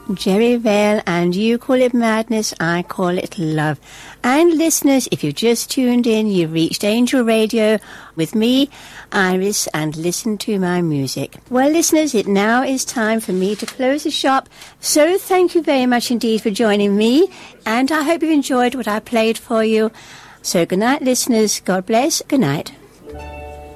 Jerry Vale, and you call it madness, I call it love. And listeners, if you've just tuned in, you've reached Angel Radio with me, Iris, and listen to my music. Well, listeners, it now is time for me to close the shop. So thank you very much indeed for joining me, and I hope you enjoyed what I played for you. So good night, listeners. God bless. Good night.